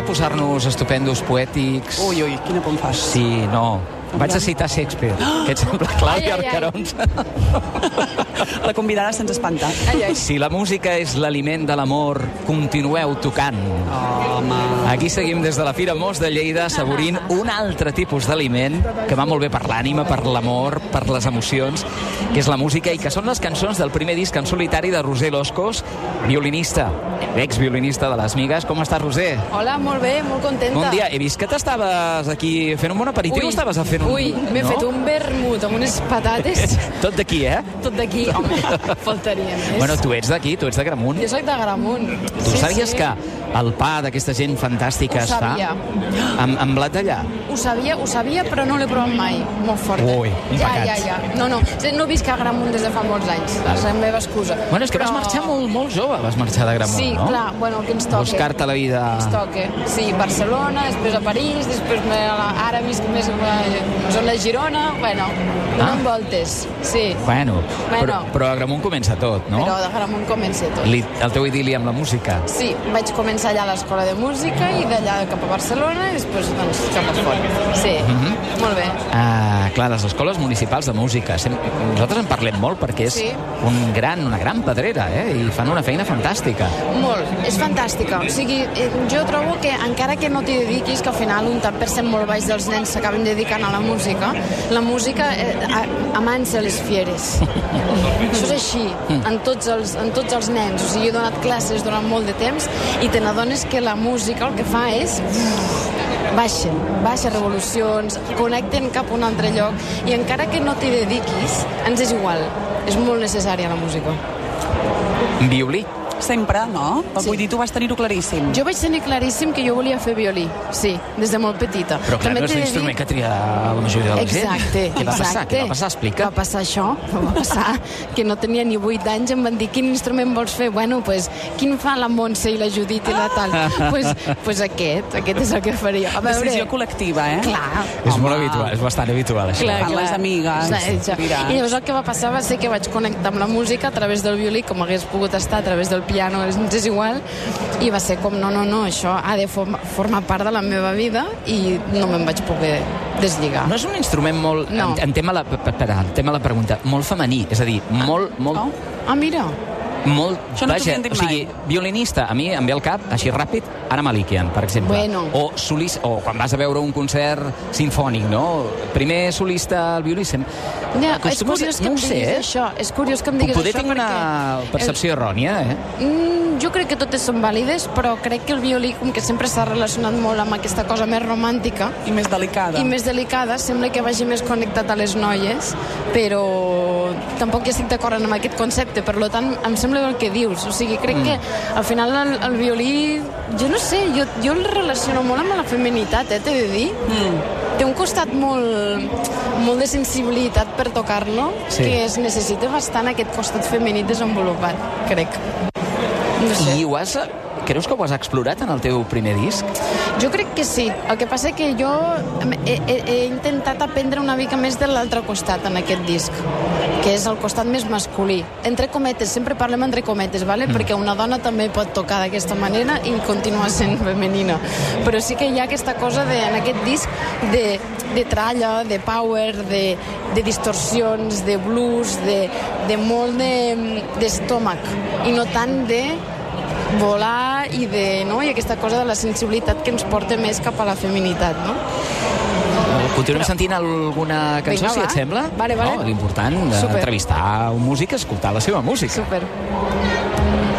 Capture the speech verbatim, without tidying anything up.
posar-nos estupendos, poètics... Ui, ui, quina por em fas. Sí, no... Vaig a citar Shakespeare. Què et sembla, Clàudia Arcarons? La convidarà sense espantar. Ai, ai. Si la música és l'aliment de l'amor, continueu tocant. Home... Aquí seguim des de la Fira Mos de Lleida, saborint un altre tipus d'aliment que va molt bé per l'ànima, per l'amor, per les emocions, que és la música, i que són les cançons del primer disc en solitari de Roser Loscos, violinista, ex-violinista de les Migues. Com estàs, Roser? Hola, molt bé, molt contenta. Bon dia. He vist que t'estaves aquí fent un bon aperitiu. Ui, estaves fent un... Ui, m'he no? fet un vermut amb unes patates. Tot d'aquí, eh? Tot d'aquí, home, faltaria més. Bueno, tu ets d'aquí, tu ets de Gramunt. Jo soc de Gramunt. Tu sí, sabies sí. que el pa d'aquesta gent fantàstica Ho es fa sabia. amb, amb blat d'allà? Ho sabia, ho sabia, però no l'he provat mai. Molt fort. eh? Ui, un ja, pecat. ja, ja. No, no, no visc a Gramunt des de fa molts anys. Val. És la meva excusa. Bueno, és que però... vas marxar molt, molt jove, vas marxar de Gramunt, Sí, no? clar, bueno, que ens toca. Buscar-te la vida... Ens toca. Sí, Barcelona, després a París, després me- ara visc més a zona de Girona, bueno, donant Ah. voltes, sí. Bueno, Bueno. Però, però a Gramunt comença tot, no? Però de Gramunt comença tot. Li, el teu idili amb la música. Sí, vaig començar allà a l'escola de música i d'allà cap a Barcelona i després doncs, cap a fora. Sí, Mhm. molt bé. Ah, clar, les escoles municipals de música. Sem nosaltres en parlem molt perquè és Sí. un gran, una gran pedrera, eh? I fan una feina fantàstica. Molt, és fantàstica. O sigui, eh, jo trobo que encara que no t'hi dediquis, que al final un tant per cent molt baix dels nens s'acaben dedicant a la música, la música eh, a- amansa les fieres. Això és així, en tots, els, en tots els nens. O sigui, he donat classes durant molt de temps i te n'adones que la música el que fa és... Baixen, baixen revolucions, connecten cap a un altre lloc i encara que no t'hi dediquis, ens és igual. És molt necessària la música. Violí. Sempre, no? Però Sí. vull dir, tu vas tenir-ho claríssim. Jo vaig tenir claríssim que jo volia fer violí, sí, des de molt petita. Però clar, També no és t'he de l'instrument dir- que tria la majoria de la gent. Exacte, Què va passar? exacte. Què va passar? Explica. Va passar això, va passar que no tenia ni vuit anys, em van dir, quin instrument vols fer? Bueno, pues, quin fa la Montse i la Judit i la tal? pues, pues aquest, aquest és el que faria. A veure, Decisió col·lectiva, eh? clar. És Home. molt habitual, és bastant habitual, això. Clar, Amb clar. les amigues, Exacte. diràs. I llavors el que va passar va ser que vaig connectar amb la música a través del violí, com hagués pogut estar a través del piano, ens és igual, i va ser com, no, no, no, això ha de forma, formar part de la meva vida i no me'n vaig poder deslligar. No és un instrument molt... No. En, en tema la, espera, en tema la pregunta, molt femení, és a dir, molt, molt... Oh. Ah, mira. Molt, Això no t'ho vaja, havien dit o sigui, mai. violinista, a mi em ve al cap, així ràpid, Anna Malikian, per exemple. Bueno. O, solista, o quan vas a veure un concert sinfònic, no? Primer solista al violí, sem... Ja, és acostumes- curiós que no em ho sé, diguis eh? això. És curiós que em diguis Poder això tinc una perquè... percepció errònia, eh? Mm, jo crec que totes són vàlides, però crec que el violí, com que sempre s'ha relacionat molt amb aquesta cosa més romàntica I més delicada. i més delicada, sembla que vagi més connectat a les noies, però tampoc hi estic d'acord amb aquest concepte, per tant, em sembla el que dius. O sigui, crec mm. que al final el, el violí, jo no sé, jo, jo el relaciono molt amb la feminitat, eh, t'he de dir. Mm. Té un costat molt, molt de sensibilitat per tocar-lo, Sí. que es necessita bastant aquest costat femení desenvolupat, crec. No sé. I ho has... Creus que ho has explorat en el teu primer disc? Jo crec que sí. El que passa que jo he, he, he intentat aprendre una mica més de l'altre costat en aquest disc, que és el costat més masculí. Entre cometes, sempre parlem entre cometes, vale? Mm. Perquè una dona també pot tocar d'aquesta manera i continuar sent femenina. Però sí que hi ha aquesta cosa de, en aquest disc de, de tralla, de power, de, de distorsions, de blues, de, de molt de- d'estómac, i no tant de volar i de, no? I aquesta cosa de la sensibilitat que ens porta més cap a la feminitat, no? Continuem sentint alguna cançó, Vinga, si va. et sembla? Vale, vale. No, l'important, Super. entrevistar un músic, escoltar la seva música. Super.